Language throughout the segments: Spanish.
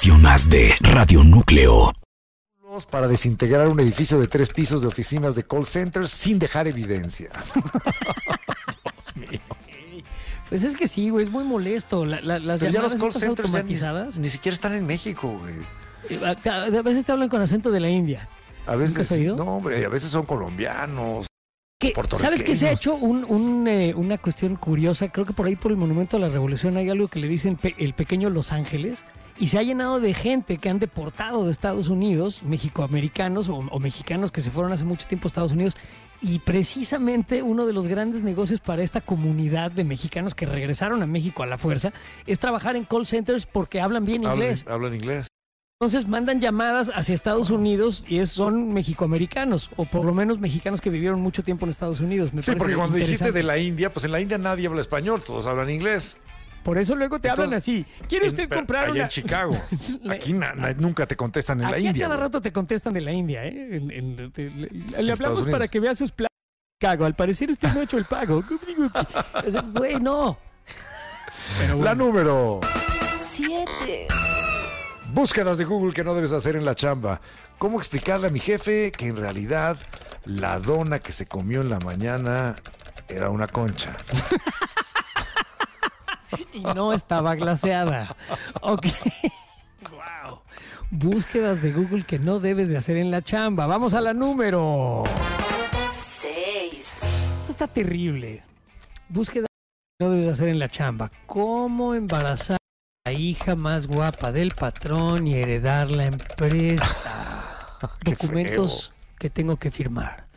emisión más de Radio Núcleo. Para desintegrar un edificio de 3 pisos de oficinas de call centers sin dejar evidencia. Dios mío. Pues es que sí, güey, es muy molesto. Las Pero ya llamadas los call estas centers automatizadas. ni siquiera están en México, güey. A veces te hablan con acento de la India. A veces, ¿Nunca has oído? no, hombre, a veces son colombianos. ¿Sabes qué se ha hecho? Una cuestión curiosa. Creo que por ahí, por el Monumento a la Revolución, hay algo que le dicen el pequeño Los Ángeles. Y se ha llenado de gente que han deportado de Estados Unidos, mexicoamericanos o mexicanos que se fueron hace mucho tiempo a Estados Unidos. Y precisamente uno de los grandes negocios para esta comunidad de mexicanos que regresaron a México a la fuerza es trabajar en call centers porque hablan bien inglés. Hablan inglés. Entonces mandan llamadas hacia Estados Unidos y son mexicoamericanos, o por lo menos mexicanos que vivieron mucho tiempo en Estados Unidos. Sí, porque cuando dijiste de la India, pues en la India nadie habla español, todos hablan inglés. Por eso luego te hablan así. ¿Quiere usted comprar allá una...? en Chicago. Aquí nunca te contestan en la India. Aquí a cada güey. rato te contestan de la India, ¿eh? Le hablamos Unidos. para que vea sus planes de Chicago. Al parecer usted no ha hecho el pago. O sea, güey, no. Pero bueno. La número 7. Búsquedas de Google que no debes hacer en la chamba. ¿Cómo explicarle a mi jefe que en realidad la dona que se comió en la mañana era una concha? Y no estaba glaseada. Ok. Wow. Búsquedas de Google que no debes de hacer en la chamba. Vamos a la número 6. Esto está terrible. Búsquedas que no debes de hacer en la chamba. ¿Cómo embarazar a la hija más guapa del patrón y heredar la empresa? Qué Documentos que tengo que firmar.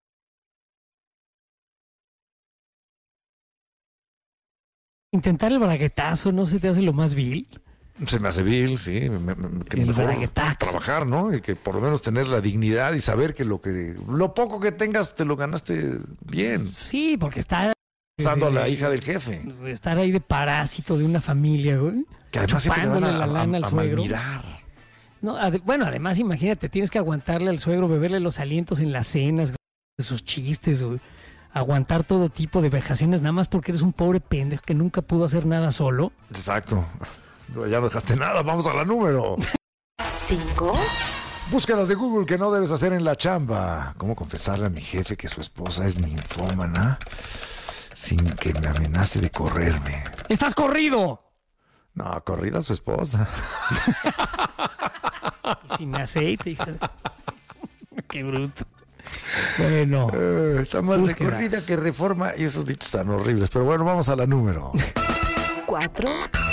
Intentar el braguetazo, ¿no se te hace lo más vil? Se me hace vil, sí. Que El mejor braguetazo. trabajar, ¿no? Y que por lo menos tener la dignidad y saber que lo poco que tengas te lo ganaste bien. Sí, porque estar Pasando a la hija del jefe. estar ahí de parásito de una familia, güey. Que además siempre te van Chupándole la lana al a suegro. malmirar. No, bueno, además imagínate, tienes que aguantarle al suegro, beberle los alientos en las cenas, sus chistes, güey. Aguantar todo tipo de vejaciones nada más porque eres un pobre pendejo que nunca pudo hacer nada solo. Exacto. Ya no dejaste nada. Vamos a la número 5. Búsquedas de Google que no debes hacer en la chamba. ¿Cómo confesarle a mi jefe que su esposa es ninfómana sin que me amenace de correrme? ¡Estás corrido! No, corrida a su esposa. Sin aceite, hija. Qué bruto. Bueno, Está más búsquedas. recorrida que Reforma y esos dichos tan horribles. Pero bueno, vamos a la número 4.